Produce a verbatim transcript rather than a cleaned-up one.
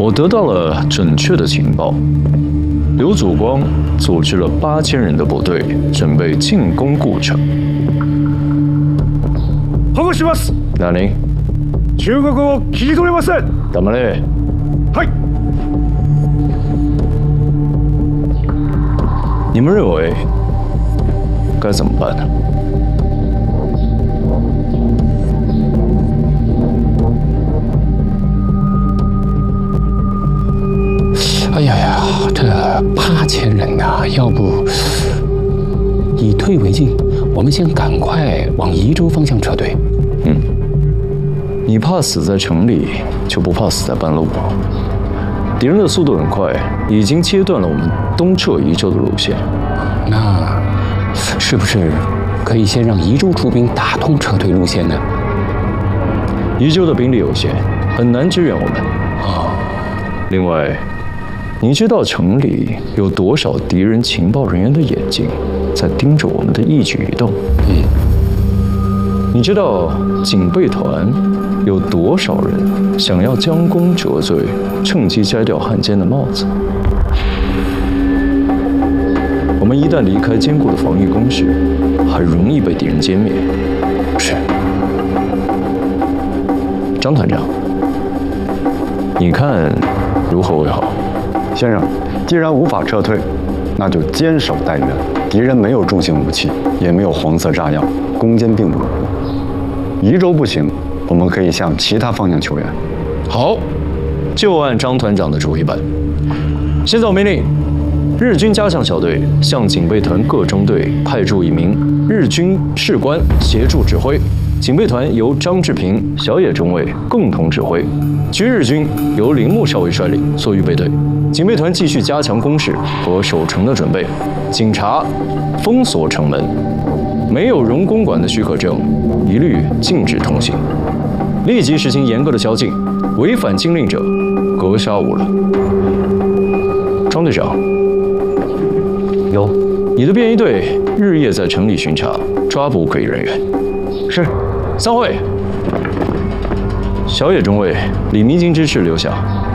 我得到了准确的情报，刘祖光组织了八千人的部队，准备进攻故城。 保護します。 何？ 中国を切り取れません。 黙れ。 はい。 你们认为该怎么办呢？ 哎呀呀，这八千人呐、啊，要不以退为进，我们先赶快往宜州方向撤退。 嗯，你怕死在城里，就不怕死在半路。敌人的速度很快，已经切断了我们东撤宜州的路线。 那是不是可以先让宜州出兵打通撤退路线呢？ 宜州的兵力有限，很难支援我们。 哦。 另外，你知道城里有多少敌人情报人员的眼睛在盯着我们的一举一动？ 嗯。 你知道警备团有多少人想要将功折罪，趁机摘掉汉奸的帽子？我们一旦离开坚固的防御工事，很容易被敌人歼灭。 是。 张团长，你看如何为好？ 先生，既然无法撤退，那就坚守待援。敌人没有重型武器，也没有黄色炸药，攻坚并不容易。宜州不行，我们可以向其他方向求援。 好，就按张团长的主意办。现在我命令日军加强小队向警备团各中队派驻一名日军士官协助指挥。警备团由张志平、小野中尉共同指挥，军日军由铃木少尉率领做预备队。警备团继续加强工事和守城的准备，警察封锁城门，没有荣公馆的许可证，一律禁止通行。立即实行严格的宵禁，违反禁令者格杀勿论。庄队长， 有， 你的便衣队日夜在城里巡查，抓捕可疑人员。 是。 散会。小野中尉、李明金之士留下。